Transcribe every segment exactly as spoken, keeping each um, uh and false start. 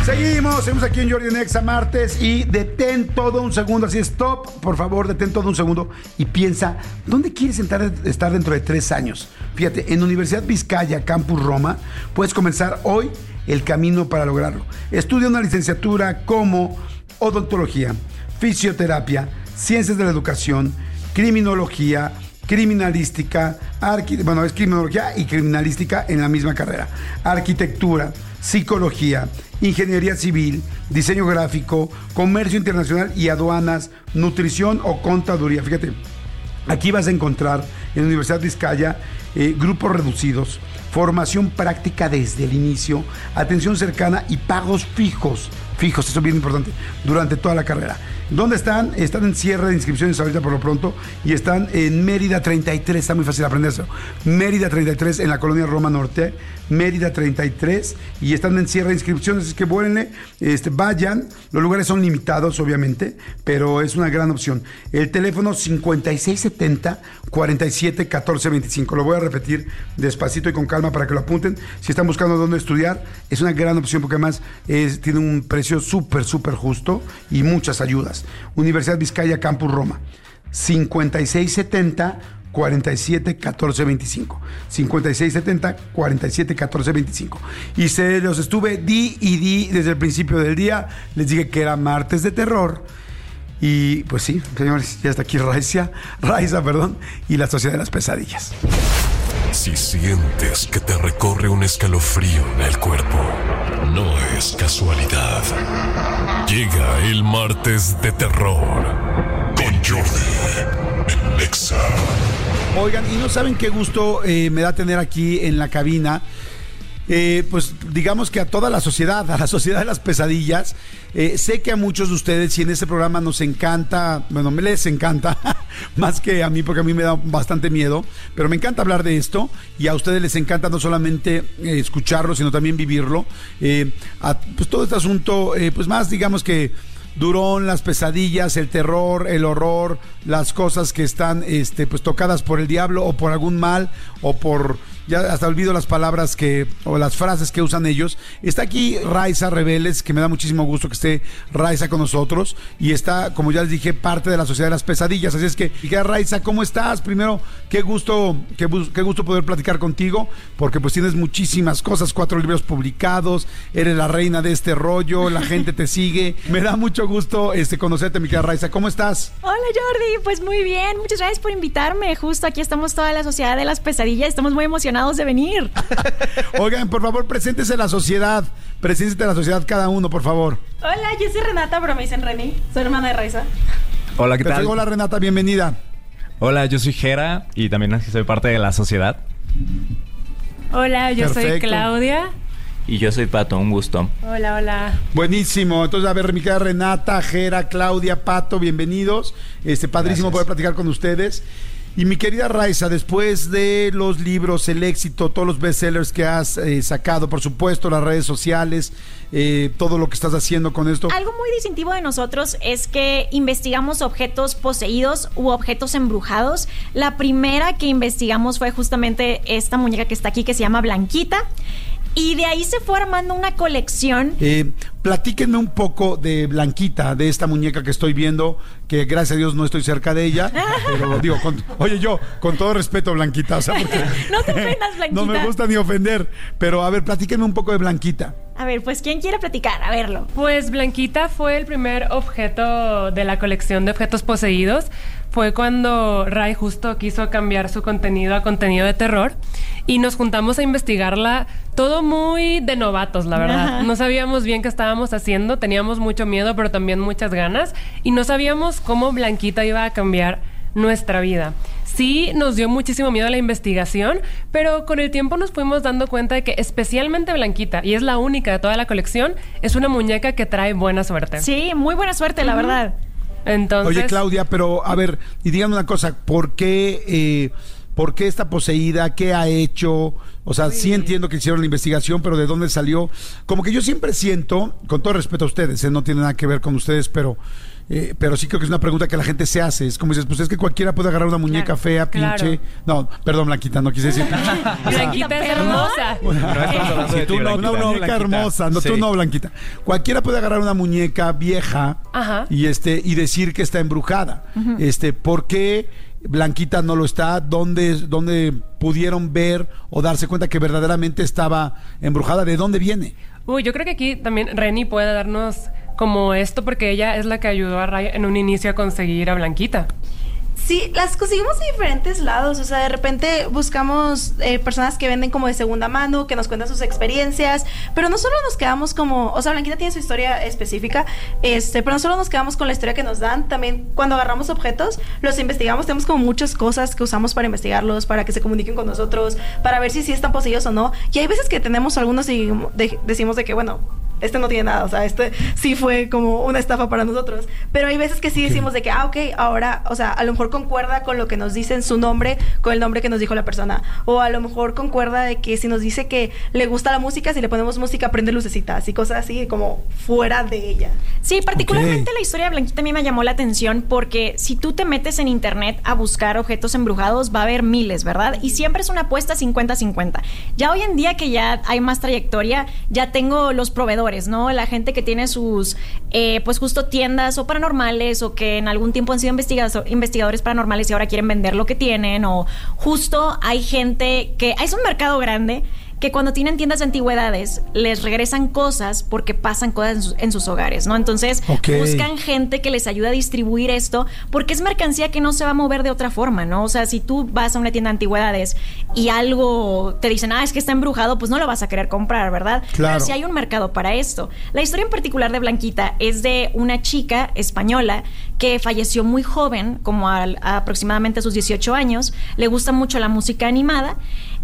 Seguimos, seguimos aquí en Jordi en Exa martes y detén todo un segundo, así stop, por favor, detén todo un segundo y piensa, ¿dónde quieres estar, estar dentro de tres años? Fíjate, en Universidad Vizcaya, Campus Roma, puedes comenzar hoy el camino para lograrlo. Estudia una licenciatura como odontología, fisioterapia, ciencias de la educación, criminología, criminalística, arqui- bueno, es criminología y criminalística en la misma carrera, arquitectura, psicología, ingeniería civil, diseño gráfico, comercio internacional y aduanas, nutrición o contaduría. Fíjate, aquí vas a encontrar en la Universidad Vizcaya eh, grupos reducidos, formación práctica desde el inicio, atención cercana y pagos fijos. Fijos, eso es bien importante, durante toda la carrera. ¿Dónde están? Están en cierre de inscripciones ahorita por lo pronto y están en Mérida treinta y tres, está muy fácil aprenderse. Mérida treinta y tres en la colonia Roma Norte, Mérida treinta y tres, y están en cierre de inscripciones, así que vuélenle, este, vayan, los lugares son limitados obviamente, pero es una gran opción. El teléfono cincuenta y seis setenta, cuarenta y siete, catorce veinticinco, lo voy a repetir despacito y con calma para que lo apunten. Si están buscando dónde estudiar, es una gran opción porque además es, tiene un precio súper, súper justo y muchas ayudas. Universidad Vizcaya, Campus Roma, cincuenta y seis setenta, cuarenta y siete, catorce veinticinco. cincuenta y seis setenta, cuarenta y siete, catorce veinticinco. Y se los estuve di y di desde el principio del día. Les dije que era martes de terror. Y pues sí, señores, ya está aquí Raiza, Raiza, perdón, y la Sociedad de las Pesadillas. Si sientes que te recorre un escalofrío en el cuerpo, no es casualidad. Llega el martes de terror con Jordi en Exa. Oigan, y no saben qué gusto eh, me da tener aquí en la cabina, eh, pues digamos que a toda la sociedad, a la Sociedad de las Pesadillas. Eh, sé que a muchos de ustedes, y en este programa nos encanta, bueno, me les encanta, más que a mí, porque a mí me da bastante miedo, pero me encanta hablar de esto, y a ustedes les encanta no solamente eh, escucharlo, sino también vivirlo. Eh, a, pues todo este asunto, eh, pues más digamos que durón, las pesadillas, el terror, el horror, las cosas que están este, pues tocadas por el diablo o por algún mal o por, ya hasta olvido las palabras que, o las frases que usan ellos. Está aquí Raiza Rebeles, que me da muchísimo gusto que esté Raiza con nosotros, y está, como ya les dije, parte de la Sociedad de las Pesadillas. Así es que, Raiza, ¿cómo estás? Primero, qué gusto, qué, qué gusto poder platicar contigo, porque pues tienes muchísimas cosas, cuatro libros publicados, eres la reina de este rollo, la gente te sigue. Me da mucho gusto este, conocerte, mi querida Raiza. ¿Cómo estás? Hola, Jordi, pues muy bien, muchas gracias por invitarme. Justo aquí estamos toda la Sociedad de las Pesadillas, estamos muy emocionados de venir. Oigan, por favor, preséntese la sociedad, preséntese la sociedad cada uno, por favor. Hola, yo soy Renata, pero me dicen Reni, soy hermana de Raiza. Hola, ¿qué tal? Perfecto. Hola, Renata, bienvenida. Hola, yo soy Jera y también soy parte de la sociedad. Hola, yo Perfecto. soy Claudia. Y yo soy Pato, un gusto. Hola, hola. Buenísimo. Entonces, a ver, mi querida Renata, Jera, Claudia, Pato, bienvenidos. Este, padrísimo Gracias. poder platicar con ustedes. Y mi querida Raiza, después de los libros, el éxito, todos los bestsellers que has eh, sacado, por supuesto, las redes sociales, eh, todo lo que estás haciendo con esto. Algo muy distintivo de nosotros es que investigamos objetos poseídos u objetos embrujados. La primera que investigamos fue justamente esta muñeca que está aquí, que se llama Blanquita. Y de ahí se fue armando una colección. Eh, platíquenme un poco de Blanquita, de esta muñeca que estoy viendo, que gracias a Dios no estoy cerca de ella, pero digo, con, oye yo, con todo respeto, Blanquita, o sea, porque No te ofendas, Blanquita. no me gusta ni ofender, pero a ver, platíquenme un poco de Blanquita. A ver, pues, ¿quién quiere platicar? A verlo. Pues Blanquita fue el primer objeto de la colección de objetos poseídos. Fue cuando Ray justo quiso cambiar su contenido a contenido de terror y nos juntamos a investigarla, todo muy de novatos, la verdad. Ajá. No sabíamos bien qué estábamos haciendo, teníamos mucho miedo, pero también muchas ganas, y no sabíamos cómo Blanquita iba a cambiar nuestra vida. Sí, nos dio muchísimo miedo la investigación, pero con el tiempo nos fuimos dando cuenta de que especialmente Blanquita, y es la única de toda la colección, es una muñeca que trae buena suerte. Sí, muy buena suerte, la verdad. Entonces, Oye, Claudia, pero a ver, y díganme una cosa, ¿por qué, eh, ¿por qué está poseída? ¿Qué ha hecho? O sea, sí. sí entiendo que hicieron la investigación, pero ¿de dónde salió? Como que yo siempre siento, con todo respeto a ustedes, ¿eh? No tiene nada que ver con ustedes, pero eh, pero sí creo que es una pregunta que la gente se hace. Es como dices, pues es que cualquiera puede agarrar una muñeca Claro, fea, claro. pinche. No, perdón, Blanquita, no quise decir. Blanquita es hermosa. No estamos hablando Si de tú ti, no, Blanquita. una muñeca Blanquita. hermosa, no, tú Sí. no, Blanquita. Cualquiera puede agarrar una muñeca vieja Ajá. y este y decir que está embrujada. Este, ¿por qué Blanquita no lo está? ¿Dónde, dónde pudieron ver o darse cuenta que verdaderamente estaba embrujada? ¿De dónde viene? Uy, yo creo que aquí también Reni puede darnos como esto porque ella es la que ayudó a Ray en un inicio a conseguir a Blanquita. Sí, las conseguimos de diferentes lados, o sea, de repente buscamos eh, personas que venden como de segunda mano, que nos cuentan sus experiencias, pero no solo nos quedamos como, o sea, Blanquita tiene su historia específica, este, pero no solo nos quedamos con la historia que nos dan, también cuando agarramos objetos, los investigamos, tenemos como muchas cosas que usamos para investigarlos, para que se comuniquen con nosotros, para ver si sí están poseídos o no, y hay veces que tenemos algunos y de- decimos de que, bueno, este no tiene nada, o sea, este sí fue como una estafa para nosotros, pero hay veces que sí decimos de que, ah, ok, ahora, o sea, a lo mejor concuerda con lo que nos dicen su nombre, con el nombre que nos dijo la persona, o a lo mejor concuerda de que si nos dice que le gusta la música, si le ponemos música, prende lucecitas y cosas así, como fuera de ella. Sí, particularmente Ok. la historia de Blanquita a mí me llamó la atención porque si tú te metes en internet a buscar objetos embrujados va a haber miles, ¿verdad? Y siempre es una apuesta cincuenta cincuenta. Ya hoy en día que ya hay más trayectoria, ya tengo los proveedores, ¿no? La gente que tiene sus, eh, pues justo tiendas o paranormales o que en algún tiempo han sido investigazo- investigadores paranormales y ahora quieren vender lo que tienen o justo hay gente que... Es un mercado grande que cuando tienen tiendas de antigüedades les regresan cosas porque pasan cosas en sus, en sus hogares, ¿no? Entonces Ok. buscan gente que les ayude a distribuir esto porque es mercancía que no se va a mover de otra forma, ¿no? O sea, si tú vas a una tienda de antigüedades y algo te dicen, ah, es que está embrujado, pues no lo vas a querer comprar, ¿verdad? Claro. Pero sí hay un mercado para esto. La historia en particular de Blanquita es de una chica española que falleció muy joven, como al- a aproximadamente a sus dieciocho años. Le gusta mucho la música animada.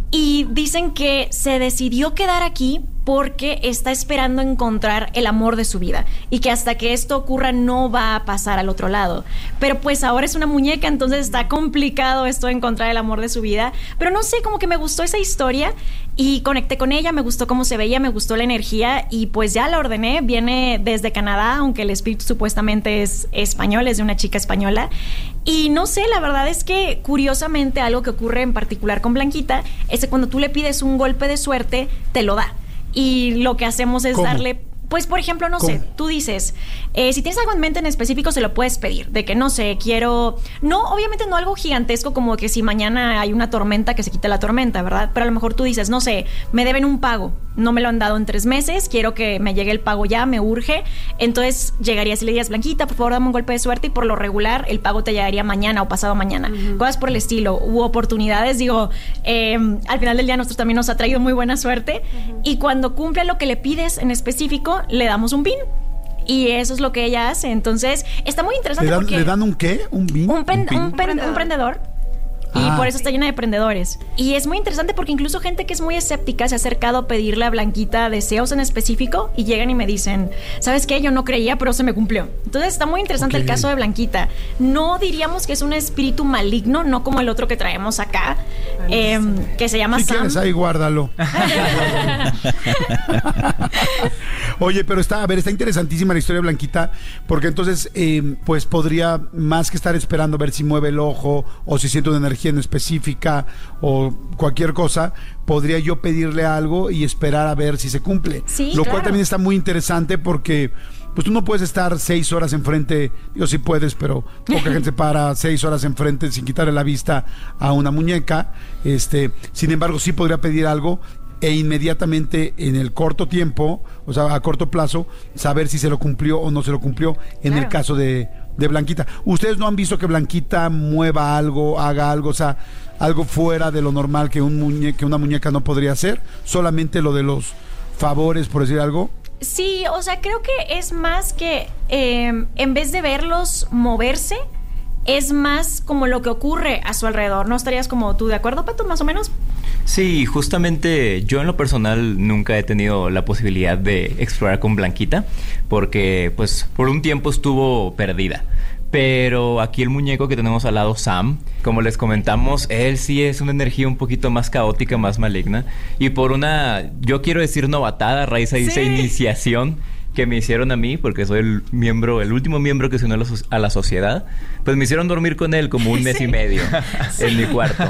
Y dicen que se decidió quedar aquí porque está esperando encontrar el amor de su vida y que hasta que esto ocurra no va a pasar al otro lado. Pero pues ahora es una muñeca, entonces está complicado esto de encontrar el amor de su vida. Pero no sé, como que me gustó esa historia y conecté con ella, me gustó cómo se veía, me gustó la energía y pues ya la ordené. Viene desde Canadá, aunque el espíritu supuestamente es español, es de una chica española. Y no sé, la verdad es que curiosamente algo que ocurre en particular con Blanquita es que cuando tú le pides un golpe de suerte, te lo da. Y lo que hacemos es ¿Cómo? darle... Pues, por ejemplo, no ¿Cómo? sé, tú dices, eh, si tienes algo en mente en específico, se lo puedes pedir. De que, no sé, quiero... No, obviamente no algo gigantesco como que si mañana hay una tormenta, que se quite la tormenta, ¿verdad? Pero a lo mejor tú dices, no sé, me deben un pago. No me lo han dado en tres meses, quiero que me llegue el pago ya, me urge. Entonces, llegarías y le dirías, Blanquita, por favor, dame un golpe de suerte y por lo regular el pago te llegaría mañana o pasado mañana. Uh-huh. Cosas por el estilo. Hubo oportunidades, digo, eh, al final del día a nosotros también nos ha traído muy buena suerte. Uh-huh. Y cuando cumple lo que le pides en específico, le damos un pin. Y eso es lo que ella hace. Entonces, está muy interesante ¿Le dan, porque... ¿le dan un qué? ¿Un bin? Un, pen, ¿Un pin? un, pen, un prendedor. Y Ah. por eso está llena de prendedores. Y es muy interesante porque incluso gente que es muy escéptica se ha acercado a pedirle a Blanquita deseos en específico y llegan y me dicen, ¿sabes qué? Yo no creía, pero se me cumplió. Entonces está muy interesante Ok. el caso de Blanquita. No diríamos que es un espíritu maligno, no como el otro que traemos acá, eh, que se llama Si Sam. quieres, ahí guárdalo. Oye, pero está, a ver, está interesantísima la historia de Blanquita, porque entonces, eh, pues podría, más que estar esperando a ver si mueve el ojo, o si siente una energía en específica, o cualquier cosa, podría yo pedirle algo y esperar a ver si se cumple. Sí, Lo claro. cual también está muy interesante porque... Pues tú no puedes estar seis horas enfrente, yo sí puedes, pero poca gente se para seis horas enfrente sin quitarle la vista a una muñeca. Este, sin embargo, sí podría pedir algo e inmediatamente en el corto tiempo, o sea, a corto plazo, saber si se lo cumplió o no se lo cumplió en Claro. el caso de, de Blanquita. ¿Ustedes no han visto que Blanquita mueva algo, haga algo, o sea, algo fuera de lo normal que, un muñe que una muñeca no podría hacer? Solamente lo de los favores, por decir algo. Sí, o sea, creo que es más que eh, en vez de verlos moverse, es más como lo que ocurre a su alrededor. ¿No estarías como tú de acuerdo, Pato, más o menos? Sí, justamente yo en lo personal nunca he tenido la posibilidad de explorar con Blanquita porque pues por un tiempo estuvo perdida. Pero aquí el muñeco que tenemos al lado, Sam, como les comentamos, él sí es una energía un poquito más caótica, más maligna. Y por una, yo quiero decir novatada, a raíz de esa Sí. iniciación, que me hicieron a mí, porque soy el miembro, el último miembro que se unió a la, so- a la sociedad, pues me hicieron dormir con él como un mes Sí. y medio Sí. en mi cuarto.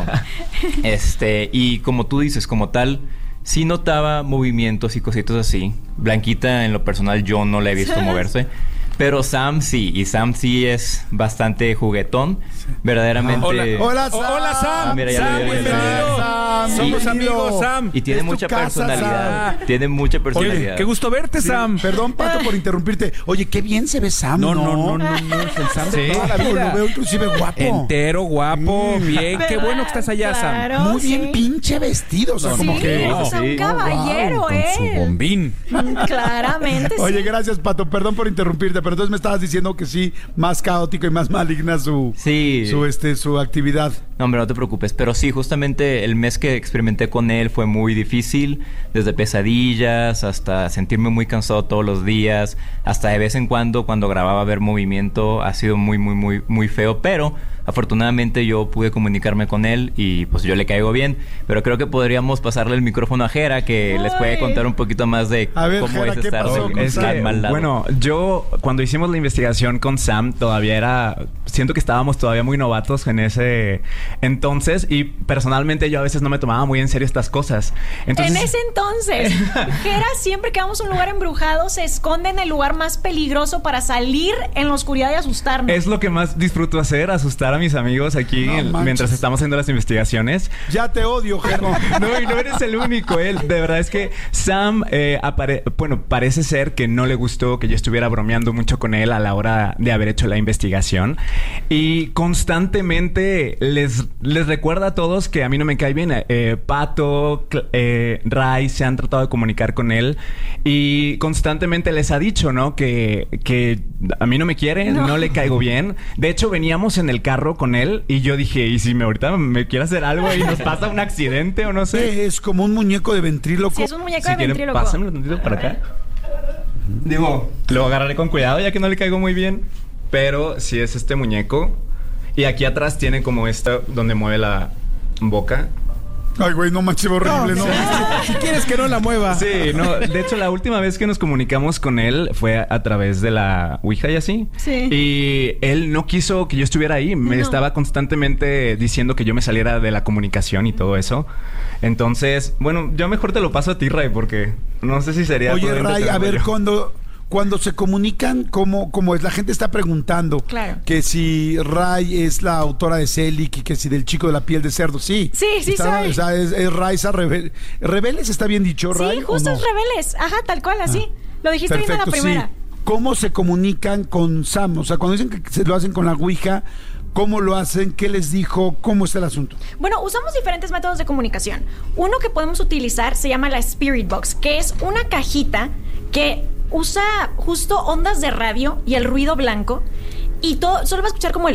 Este, y como tú dices, como tal, sí notaba movimientos y cositas así. Blanquita, en lo personal, yo no la he visto moverse. Pero Sam sí, y Sam sí es bastante juguetón. Verdaderamente. Hola, Hola, Sam. Hola, Sam. Ah, mira, ya Sam, lo vi, ya lo vi. bienvenido. Sam, Somos bienvenido. amigos, Sam. Y tiene Es tu mucha casa, personalidad. Sam. Tiene mucha Oye, personalidad. qué gusto verte, Sí, Sam. Perdón, Pato, por interrumpirte. Oye, qué bien se ve Sam, No, ¿no? no, no, no, no, es el Sam de Sí. toda la Lo vida. veo inclusive guapo. Entero, guapo, Mm. bien. Qué ¿Verdad? bueno que estás allá, Claro, Sam. Muy bien sí. pinche vestido. O sea, No, como Sí, que... o sea, un Sí. caballero, Con su ¿eh? bombín. Claramente, Oye, sí. gracias, Pato. Perdón por interrumpirte, pero entonces me estabas diciendo que sí, más caótico y más maligna su, Sí. su, este, su actividad. No, hombre, no te preocupes. Pero sí, justamente el mes que experimenté con él fue muy difícil. Desde pesadillas hasta sentirme muy cansado todos los días. Hasta de vez en cuando, cuando grababa, ver movimiento. Ha sido muy, muy, muy, muy feo. Pero afortunadamente yo pude comunicarme con él y pues yo le caigo bien. Pero creo que podríamos pasarle el micrófono a Jera, que les puede Ay. contar un poquito más de A ver, cómo Jera, es ¿qué estar pasó de- con Es Sam? al que, mal lado. bueno, yo cuando hicimos la investigación con Sam todavía era, siento que estábamos todavía muy novatos en ese entonces y personalmente yo a veces no me tomaba muy en serio estas cosas. Entonces, En ese entonces, Jera siempre que vamos a un lugar embrujado se esconde en el lugar más peligroso para salir en la oscuridad y asustarnos. es lo que más disfruto hacer, asustar a mis amigos aquí No en- manches. mientras estamos haciendo las investigaciones. Ya te odio, Jera. No, y no eres el único, él. De verdad es que Sam, eh, apare- bueno, parece ser que no le gustó que yo estuviera bromeando mucho con él a la hora de haber hecho la investigación. Y constantemente les, les recuerda a todos que a mí no me cae bien. Eh, Pato, Cl- eh, Ray se han tratado de comunicar con él y constantemente les ha dicho, ¿no? Que, que a mí no me quiere, no. No. le caigo bien. De hecho, veníamos en el carro con él y yo dije, ¿y si me ahorita me quiere hacer algo y nos pasa un accidente o no sé? Es como un muñeco de ventríloco. Sí, es un muñeco Si de quieren, ventríloco. pásamelo tantito para acá. Digo, lo agarraré con cuidado ya que no le caigo muy bien. Pero si es este muñeco. Y aquí atrás tiene como esta donde mueve la boca. Ay, güey, no manches, horrible, ¿no? Si quieres que no la mueva. Sí, no, de hecho la última vez que nos comunicamos con él fue a, a través de la Ouija y así. Sí. Y él no quiso que yo estuviera ahí, me No. estaba constantemente diciendo que yo me saliera de la comunicación y todo eso. Entonces, bueno, yo mejor te lo paso a ti, Ray, porque no sé si sería Oye, prudente Ray, a tenerlo ver, yo. cuando, cuando se comunican, ¿cómo, cómo es? La gente está preguntando Claro. que si Ray es la autora de Celic y que si del chico de la piel de cerdo. Sí. Sí, sí Está- soy. O sea, es, es Raiza Rebel. ¿Rebeles está bien dicho, Ray? Sí, o justo no? es Rebeles. Ajá, tal cual, así. Lo dijiste bien en la Perfecto, primera. sí. ¿Cómo se comunican con Sam? O sea, cuando dicen que se lo hacen con la Ouija, ¿cómo lo hacen? ¿Qué les dijo? ¿Cómo está el asunto? Bueno, usamos diferentes métodos de comunicación. Uno que podemos utilizar se llama la Spirit Box, que es una cajita que usa justo ondas de radio y el ruido blanco y todo, solo va a escuchar como el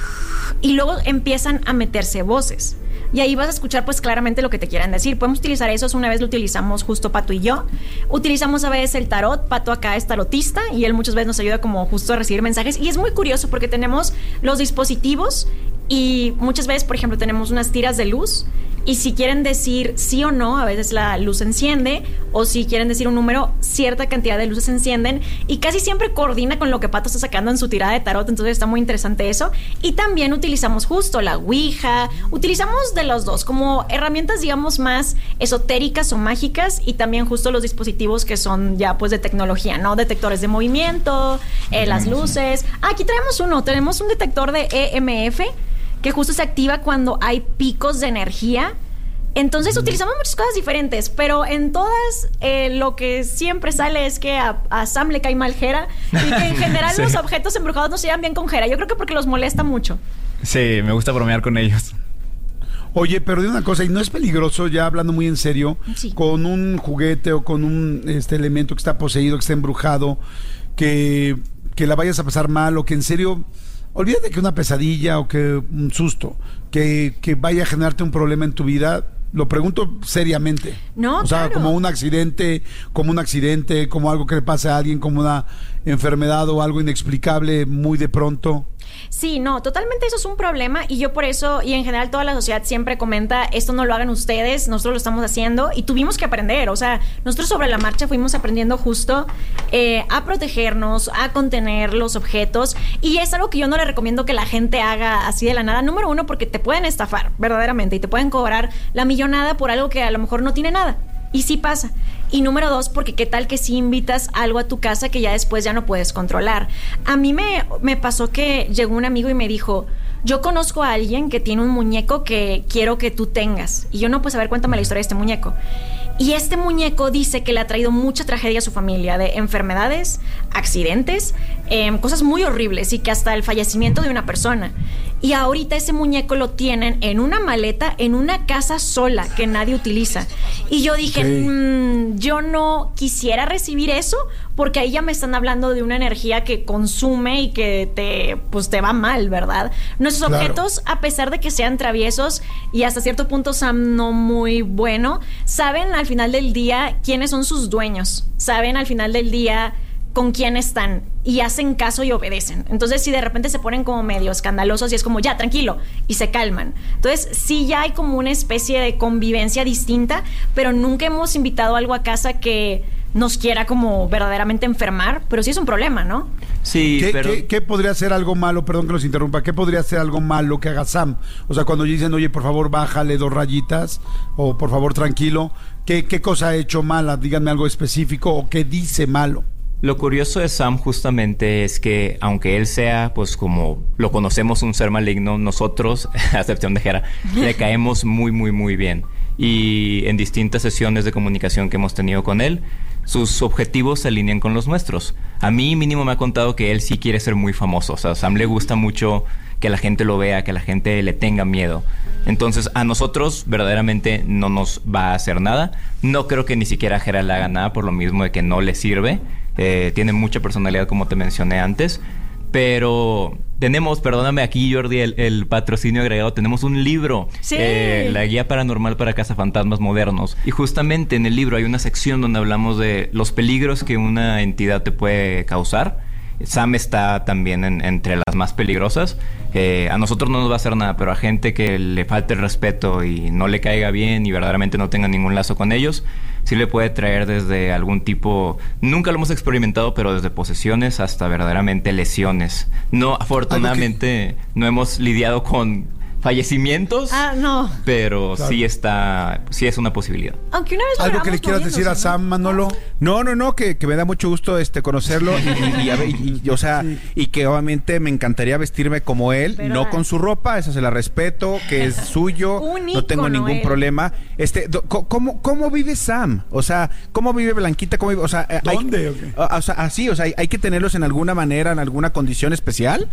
y luego empiezan a meterse voces. Y ahí vas a escuchar pues claramente lo que te quieran decir. Podemos utilizar eso, una vez lo utilizamos justo Pato y yo. Utilizamos a veces el tarot, Pato acá es tarotista y él muchas veces nos ayuda como justo a recibir mensajes. Y es muy curioso porque tenemos los dispositivos y muchas veces, por ejemplo, tenemos unas tiras de luz y si quieren decir sí o no, a veces la luz se enciende, o si quieren decir un número, cierta cantidad de luces se encienden y casi siempre coordina con lo que Pato está sacando en su tirada de tarot, entonces está muy interesante eso. Y también utilizamos justo la Ouija, utilizamos de los dos como herramientas, digamos, más esotéricas o mágicas y también justo los dispositivos que son ya pues de tecnología, ¿no? Detectores de movimiento, eh, las luces. Ah, aquí traemos uno, tenemos un detector de E M F que justo se activa cuando hay picos de energía. Entonces utilizamos muchas cosas diferentes, pero en todas eh, lo que siempre sale es que a, a Sam le cae mal Jera y que en general Sí. los objetos embrujados no se llevan bien con Jera. Yo creo que porque los molesta mucho. Sí, me gusta bromear con ellos. Oye, pero de una cosa, ¿y no es peligroso, ya hablando muy en serio, Sí. con un juguete o con un este elemento que está poseído, que está embrujado, que, que la vayas a pasar mal o que en serio, olvídate que una pesadilla o que un susto, que, que vaya a generarte un problema en tu vida? Lo pregunto seriamente. No, O sea, claro. como un accidente, como un accidente, como algo que le pase a alguien, como una enfermedad o algo inexplicable muy de pronto. Sí, no, totalmente eso es un problema y yo por eso, y en general toda la sociedad siempre comenta, esto no lo hagan ustedes, nosotros lo estamos haciendo y tuvimos que aprender, o sea, nosotros sobre la marcha fuimos aprendiendo justo eh, a protegernos, a contener los objetos. Y es algo que yo no le recomiendo que la gente haga así de la nada. Número uno, porque te pueden estafar, verdaderamente, y te pueden cobrar la millonada por algo que a lo mejor no tiene nada. Y sí pasa. Y número dos, porque qué tal que si invitas algo a tu casa que ya después ya no puedes controlar. A mí me, me pasó que llegó un amigo y me dijo, yo conozco a alguien que tiene un muñeco que quiero que tú tengas. Y yo, no, pues a ver, cuéntame la historia de este muñeco. Y este muñeco dice que le ha traído mucha tragedia a su familia, de enfermedades, accidentes, eh, cosas muy horribles, y que hasta el fallecimiento de una persona. Y ahorita ese muñeco lo tienen en una maleta, en una casa sola que nadie utiliza. Y yo dije, okay. mmm, yo no quisiera recibir eso, porque ahí ya me están hablando de una energía que consume y que te, pues te va mal, ¿verdad? Nuestros claro. objetos, a pesar de que sean traviesos y hasta cierto punto Sam no muy bueno, saben al final del día quiénes son sus dueños, saben al final del día con quién están y hacen caso y obedecen. Entonces, si de repente se ponen como medio escandalosos y es como, ya, tranquilo, y se calman. Entonces, sí ya hay como una especie de convivencia distinta, pero nunca hemos invitado algo a casa que nos quiera como verdaderamente enfermar, pero sí es un problema, ¿no? Sí, ¿Qué, pero... ¿qué, ¿Qué podría ser algo malo? Perdón que los interrumpa. ¿Qué podría ser algo malo que haga Sam? O sea, cuando dicen, oye, por favor, bájale dos rayitas, o por favor, tranquilo. ¿Qué, qué cosa ha hecho mala? Díganme algo específico, o qué dice malo. Lo curioso de Sam justamente es que, aunque él sea, pues como lo conocemos, un ser maligno, nosotros, a excepción de Jera, le caemos muy, muy, muy bien. Y en distintas sesiones de comunicación que hemos tenido con él, sus objetivos se alinean con los nuestros. A mí mínimo me ha contado que él sí quiere ser muy famoso. O sea, a Sam le gusta mucho que la gente lo vea, que la gente le tenga miedo. Entonces, a nosotros verdaderamente no nos va a hacer nada. No creo que ni siquiera a Jera le haga nada, por lo mismo de que no le sirve. Eh, tiene mucha personalidad, como te mencioné antes. Pero tenemos, perdóname aquí, Jordi, el, el patrocinio agregado. Tenemos un libro, sí. eh, La Guía Paranormal para Cazafantasmas Modernos. Y justamente en el libro hay una sección donde hablamos de los peligros que una entidad te puede causar. Sam está también en, entre las más peligrosas. Eh, a nosotros no nos va a hacer nada, pero a gente que le falte el respeto y no le caiga bien y verdaderamente no tenga ningún lazo con ellos, sí le puede traer desde algún tipo, nunca lo hemos experimentado, pero desde posesiones hasta verdaderamente lesiones. No, afortunadamente que... no hemos lidiado con fallecimientos, ah, no. pero claro. sí está, sí es una posibilidad. Aunque una vez ¿Algo que le quieras decir a Sam, Manolo? No, no, no, que, que me da mucho gusto este conocerlo y, y, y, a ver, y, y, o sea, sí. y que obviamente me encantaría vestirme como él, pero, no con su ropa, esa se la respeto, que es suyo, no tengo ningún él. problema. Este, do, ¿cómo, ¿Cómo vive Sam? O sea, ¿cómo vive Blanquita? ¿Cómo vive? O sea, ¿dónde? Hay, okay. o, o sea, así, o sea, ¿hay que tenerlos en alguna manera, en alguna condición especial?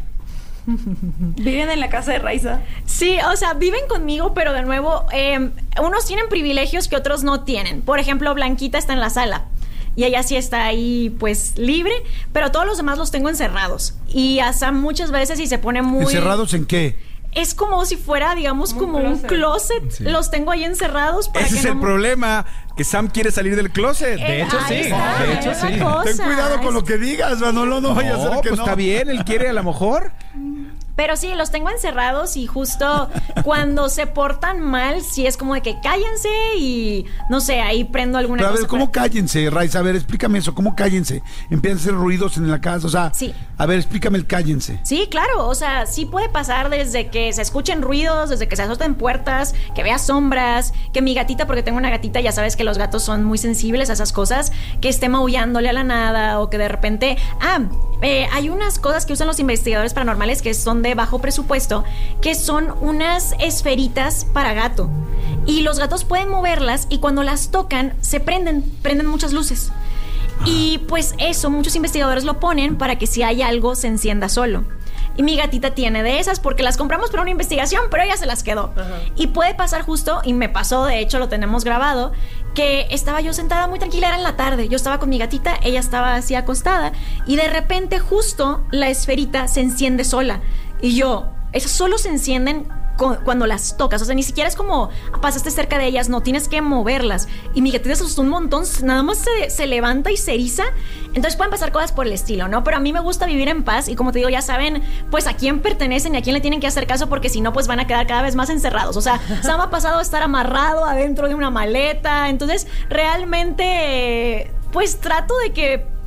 Viven en la casa de Raiza. Sí, o sea, viven conmigo, pero de nuevo, eh, unos tienen privilegios que otros no tienen. Por ejemplo, Blanquita está en la sala y ella sí está ahí, pues, libre, pero todos los demás los tengo encerrados. Y a Sam muchas veces y se pone muy... ¿Encerrados en qué? Es como si fuera, digamos, como un closet. Un closet. Sí. Los tengo ahí encerrados para Ese que es no el me... problema, que Sam quiere salir del closet. Eh, de hecho, sí. Está, de hecho, sí. Cosa. Ten cuidado con lo que digas, Manolo, no vaya no, a ser que pues no. Está bien, él quiere a lo mejor. Pero sí, los tengo encerrados y justo cuando se portan mal, sí es como de que cállense y no sé, ahí prendo alguna Pero a cosa. ver, ¿cómo para... cállense, Raiza? A ver, explícame eso, ¿cómo cállense? Empiezan a hacer ruidos en la casa, o sea, sí. A ver, explícame el cállense. Sí, claro, o sea, sí puede pasar desde que se escuchen ruidos, desde que se azoten puertas, que vea sombras, que mi gatita, porque tengo una gatita, ya sabes que los gatos son muy sensibles a esas cosas, que esté maullándole a la nada o que de repente... Ah, eh, hay unas cosas que usan los investigadores paranormales que son de bajo presupuesto, que son unas esferitas para gato. Y los gatos pueden moverlas y cuando las tocan se prenden, prenden muchas luces. Y pues eso, muchos investigadores lo ponen para que si hay algo se encienda solo. Y mi gatita tiene de esas porque las compramos para una investigación, pero ella se las quedó. Ajá. Y puede pasar justo, y me pasó, de hecho lo tenemos grabado, que estaba yo sentada muy tranquila, era en la tarde, yo estaba con mi gatita, ella estaba así acostada, y de repente justo la esferita se enciende sola. Y yo, esas solo se encienden cuando las tocas, o sea, ni siquiera es como pasaste cerca de ellas, no, tienes que moverlas. Y mi gatita se asustó un montón, nada más se, se levanta y se eriza. Entonces pueden pasar cosas por el estilo, ¿no? Pero a mí me gusta vivir en paz y como te digo, ya saben pues a quién pertenecen y a quién le tienen que hacer caso, porque si no pues van a quedar cada vez más encerrados. O sea, Sam ha pasado a estar amarrado adentro de una maleta. Entonces realmente pues trato de que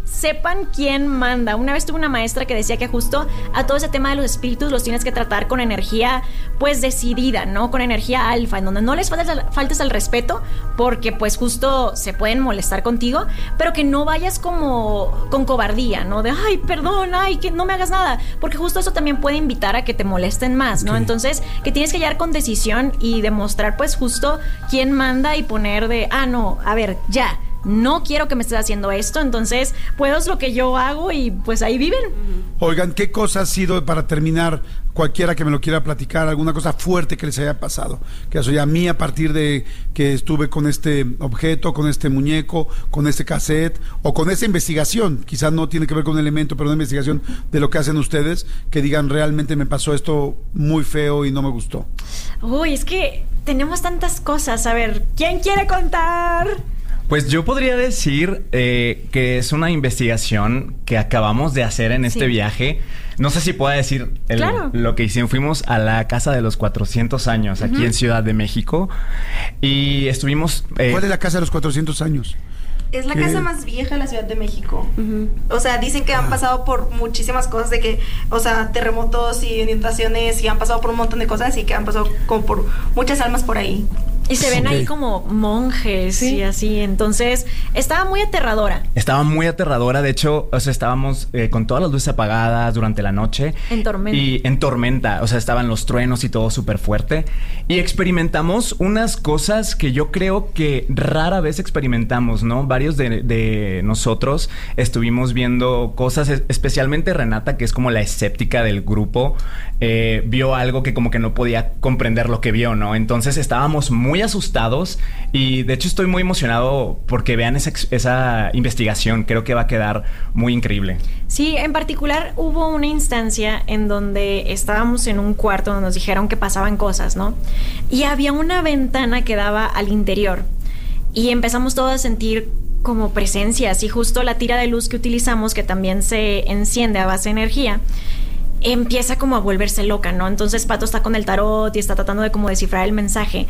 sepan quién manda. Una vez tuve una maestra que decía que justo a todo ese tema de los espíritus los tienes que tratar con energía pues decidida, ¿no? Con energía alfa, en donde no les faltes al, faltes al respeto, porque pues justo se pueden molestar contigo, pero que no vayas como con cobardía, ¿no? De, ay, perdón, ay, que no me hagas nada, porque justo eso también puede invitar a que te molesten más, ¿no? Okay. Entonces, que tienes que llegar con decisión y demostrar pues justo quién manda y poner de, ah, no, a ver, ya, no quiero que me estés haciendo esto, entonces, pues es lo que yo hago y pues ahí viven. Oigan, ¿qué cosa ha sido, para terminar, cualquiera que me lo quiera platicar, alguna cosa fuerte que les haya pasado? Que eso ya a mí, a partir de que estuve con este objeto, con este muñeco, con este cassette, o con esta investigación, quizás no tiene que ver con un elemento, pero una investigación de lo que hacen ustedes, que digan, realmente me pasó esto muy feo y no me gustó. Uy, es que tenemos tantas cosas. A ver, ¿quién quiere contar? Pues yo podría decir eh, que es una investigación que acabamos de hacer en este sí. viaje. No sé si pueda decir el, claro. lo que hicimos. Fuimos a la Casa de los cuatrocientos años, aquí uh-huh. en Ciudad de México. Y estuvimos... Eh, ¿Cuál es la Casa de los cuatrocientos años? Es la ¿Qué? casa más vieja de la Ciudad de México. Uh-huh. O sea, dicen que han pasado por muchísimas cosas de que, o sea, terremotos y inundaciones, y han pasado por un montón de cosas, y que han pasado como por muchas almas por ahí. Y se ven okay. ahí como monjes ¿Sí? y así. Entonces, estaba muy aterradora. Estaba muy aterradora. De hecho, o sea, estábamos eh, con todas las luces apagadas durante la noche. En tormenta. Y en tormenta. O sea, estaban los truenos y todo súper fuerte. Y experimentamos unas cosas que yo creo que rara vez experimentamos, ¿no? Varios de, de nosotros estuvimos viendo cosas, especialmente Renata, que es como la escéptica del grupo, eh, vio algo que como que no podía comprender lo que vio, ¿no? Entonces, estábamos muy muy asustados y de hecho estoy muy emocionado porque vean esa, esa investigación. Creo que va a quedar muy increíble. Sí, en particular hubo una instancia en donde estábamos en un cuarto donde nos dijeron que pasaban cosas, ¿no? Y había una ventana que daba al interior y empezamos todos a sentir como presencias, y justo la tira de luz que utilizamos, que también se enciende a base de energía, empieza como a volverse loca, ¿no? Entonces Pato está con el tarot y está tratando de como descifrar el mensaje.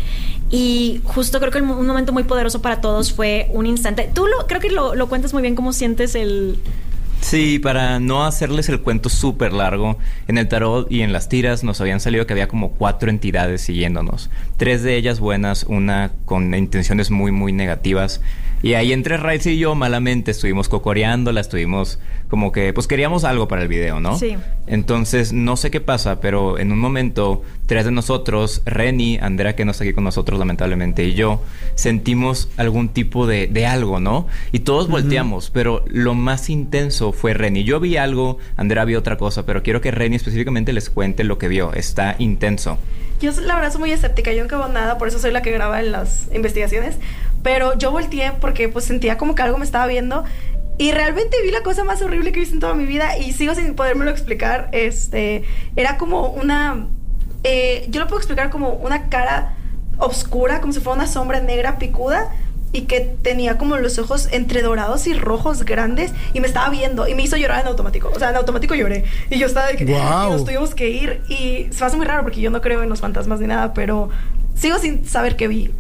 Y justo creo que el, un momento muy poderoso para todos fue un instante. Tú lo, creo que lo, lo cuentas muy bien, cómo sientes el... Sí, para no hacerles el cuento súper largo, en el tarot y en las tiras nos habían salido que había como cuatro entidades siguiéndonos. Tres de ellas buenas, una con intenciones muy, muy negativas. Y ahí entre Raiz y yo, malamente, estuvimos cocoreándola, estuvimos como que, pues queríamos algo para el video, ¿no? Sí. Entonces, no sé qué pasa, pero en un momento, tres de nosotros, Reni, Andrea, que no está aquí con nosotros, lamentablemente, y yo, sentimos algún tipo de, de algo, ¿no? Y todos uh-huh. volteamos, pero lo más intenso fue Reni. Yo vi algo, Andrea vio otra cosa, pero quiero que Reni específicamente les cuente lo que vio. Está intenso. Yo, la verdad, soy muy escéptica. Yo nunca veo nada, por eso soy la que graba en las investigaciones. Pero yo volteé porque pues sentía como que algo me estaba viendo. Y realmente vi la cosa más horrible que he visto en toda mi vida. Y sigo sin podérmelo explicar. Este, era como una... Eh, yo lo puedo explicar como una cara oscura, como si fuera una sombra negra picuda. Y que tenía como los ojos entre dorados y rojos grandes. Y me estaba viendo. Y me hizo llorar en automático. O sea, en automático lloré. Y yo estaba de que... Wow. Y nos tuvimos que ir. Y se me hace muy raro porque yo no creo en los fantasmas ni nada. Pero sigo sin saber qué vi.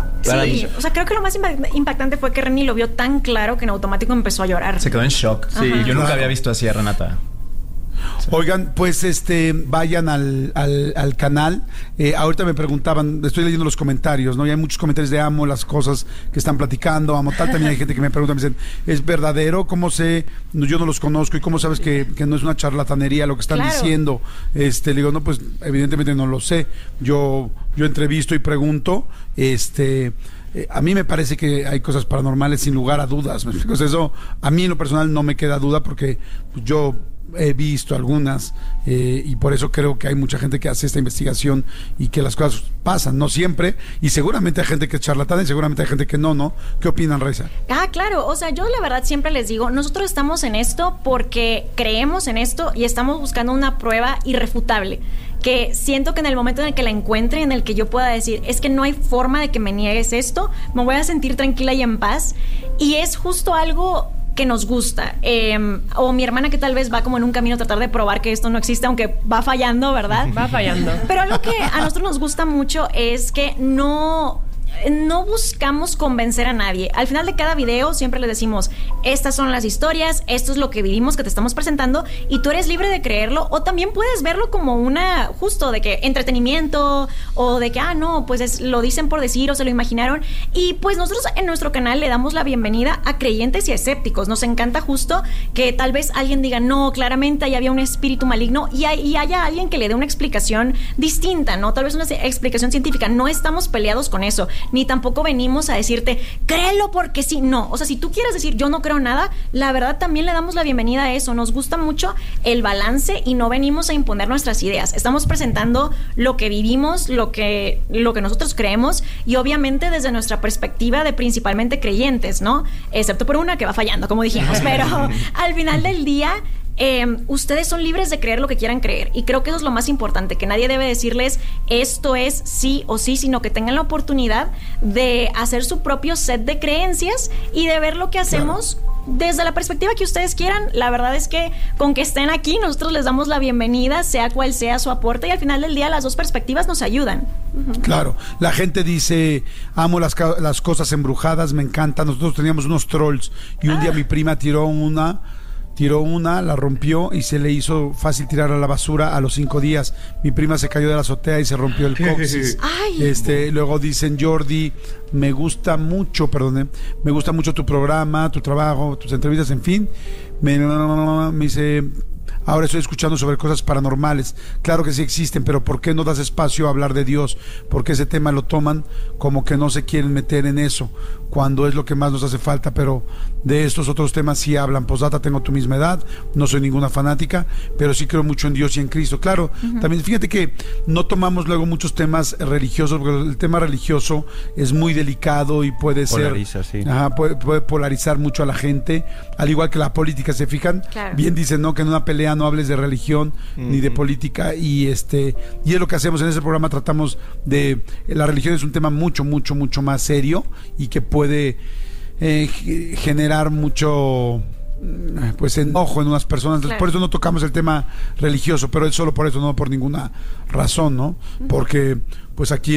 Sí, o sea, creo que lo más impactante fue que Reni lo vio tan claro que en automático empezó a llorar. Se quedó en shock. Sí, Ajá. yo nunca había visto así a Renata. Sí. Oigan, pues este vayan al, al, al canal. Eh, ahorita me preguntaban, estoy leyendo los comentarios, ¿no? Y hay muchos comentarios de amo las cosas que están platicando, amo tal. También hay gente que me pregunta, me dicen, ¿es verdadero? ¿Cómo sé? No, yo no los conozco. ¿Y cómo sabes que, que no es una charlatanería lo que están claro. diciendo? Este, le digo, no, pues evidentemente no lo sé. Yo, yo entrevisto y pregunto, este... Eh, a mí me parece que hay cosas paranormales sin lugar a dudas. ¿Me explico? Eso a mí en lo personal no me queda duda porque pues, yo he visto algunas eh, y por eso creo que hay mucha gente que hace esta investigación y que las cosas pasan, no siempre, y seguramente hay gente que es charlatana y seguramente hay gente que no, ¿no? ¿Qué opinan, Raiza? Ah, claro, o sea, yo la verdad siempre les digo, nosotros estamos en esto porque creemos en esto y estamos buscando una prueba irrefutable, que siento que en el momento en el que la encuentre, en el que yo pueda decir, es que no hay forma de que me niegues esto, me voy a sentir tranquila y en paz, y es justo algo que nos gusta, eh, o mi hermana que tal vez va como en un camino a tratar de probar que esto no existe, aunque va fallando, ¿verdad? Va fallando. Pero algo que a nosotros nos gusta mucho es que no... no buscamos convencer a nadie. Al final de cada video siempre le decimos, estas son las historias, esto es lo que vivimos, que te estamos presentando, y tú eres libre de creerlo, o también puedes verlo como una, justo, de que entretenimiento, o de que, ah, no, pues es, lo dicen por decir, o se lo imaginaron. Y pues nosotros en nuestro canal le damos la bienvenida a creyentes y a escépticos. Nos encanta justo que tal vez alguien diga, no, claramente ahí había un espíritu maligno, y, hay, y haya alguien que le dé una explicación distinta, ¿no? Tal vez una explicación científica. No estamos peleados con eso, ni tampoco venimos a decirte, créelo porque sí. No, o sea, si tú quieres decir, yo no creo nada, la verdad también le damos la bienvenida a eso. Nos gusta mucho el balance y no venimos a imponer nuestras ideas. Estamos presentando lo que vivimos, lo que, lo que nosotros creemos, y obviamente desde nuestra perspectiva de principalmente creyentes, ¿no? Excepto por una que va fallando, como dijimos, pero al final del día, Eh, ustedes son libres de creer lo que quieran creer, y creo que eso es lo más importante, que nadie debe decirles esto es sí o sí, sino que tengan la oportunidad de hacer su propio set de creencias y de ver lo que hacemos, claro, desde la perspectiva que ustedes quieran. La verdad es que con que estén aquí nosotros les damos la bienvenida, sea cual sea su aporte, y al final del día las dos perspectivas nos ayudan. Uh-huh. Claro, la gente dice, amo las, las cosas embrujadas, me encanta. Nosotros teníamos unos trolls y un ah. día mi prima tiró una Tiró una, la rompió y se le hizo fácil tirar a la basura a los cinco días. Mi prima se cayó de la azotea y se rompió el coxis. Ay. Este, luego dicen, Jordi, me gusta mucho, perdón, me gusta mucho tu programa, tu trabajo, tus entrevistas, en fin. Me, me dice, ahora estoy escuchando sobre cosas paranormales. Claro que sí existen, pero ¿por qué no das espacio a hablar de Dios? Porque ese tema lo toman como que no se quieren meter en eso, cuando es lo que más nos hace falta. Pero de estos otros temas sí hablan. Posdata, tengo tu misma edad, no soy ninguna fanática, pero sí creo mucho en Dios y en Cristo. Claro, uh-huh. También fíjate que no tomamos luego muchos temas religiosos, porque el tema religioso es muy delicado y puede Polariza, ser... sí. Ajá, puede, puede polarizar mucho a la gente, al igual que la política, ¿se fijan? Claro. Bien dicen, ¿no? Que en una pelea no hables de religión uh-huh. ni de política, y este y es lo que hacemos en ese programa. Tratamos de, la religión es un tema mucho, mucho, mucho más serio y que puede eh, generar mucho pues enojo en unas personas. Claro. Por eso no tocamos el tema religioso, pero es solo por eso, no por ninguna razón, ¿no? Uh-huh. Porque pues aquí